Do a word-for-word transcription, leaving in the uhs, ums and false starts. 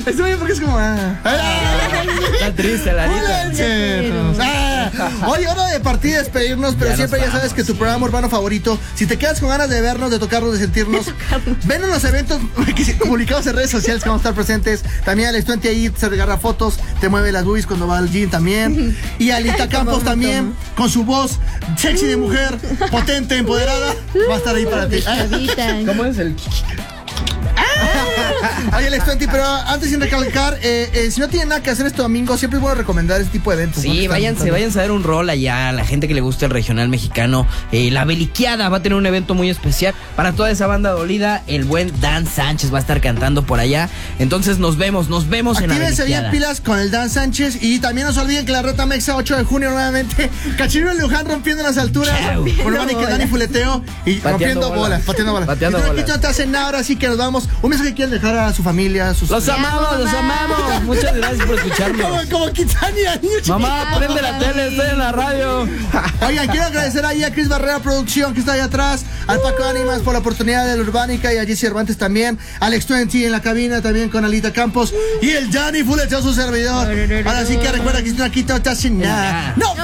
Estoy bien porque es como. Ah. Está triste, Larita. Ah. Oye, hora de partir y despedirnos, pero Ya siempre nos ya sabes vamos, que tu sí. programa urbano favorito, si te quedas con ganas de vernos, de tocarnos, de sentirnos, ven en los eventos publicados en redes sociales que vamos a estar presentes. También Alex veinte ahí se agarra fotos, te mueve las boobies cuando va al gym también. Y Alita Campos también, con su voz sexy de mujer, potente, empoderada, va a estar ahí para ti. ¿Cómo es el...? Oye, Alex veinte, pero antes sin recalcar, eh, eh, si no tienen nada que hacer este domingo, siempre es bueno recomendar este tipo de eventos. Sí, ¿no? váyanse, Están- váyanse a dar un rol allá, a la gente que le gusta el regional mexicano. Eh, la Beliquiada va a tener un evento muy especial para toda esa banda dolida. El buen Dan Sánchez va a estar cantando por allá. Entonces nos vemos, nos vemos en la Actívense bien Beliquiada. pilas con el Dan Sánchez. Y también no se olviden que la Reta Mexa ocho de junio nuevamente. Cachirro y Luján rompiendo las alturas. Chau. Con Urbana y que Dani Fuleteo. Y Pateando rompiendo bolas. bolas, pateando bolas. Pateando y tú, bolas. aquí no te hacen nada, ahora sí que nos vamos. Un mensaje que quieren dejar a su familia, a sus. Los amamos, los amamos. Muchas gracias por Como, escucharnos. como Kitsania, niño chiquito. Mamá, prende la tele, estoy en la radio. Oigan, quiero agradecer ahí a Chris Barrera Producción, que está ahí atrás, al Paco Ánimas por la oportunidad de la Urbánica y a Jesse Cervantes también, Alex veinte en la cabina también con Alita Campos y el Dani Fuleteo, su servidor. Ahora sí que recuerda que si no aquí no te hacen nada. No.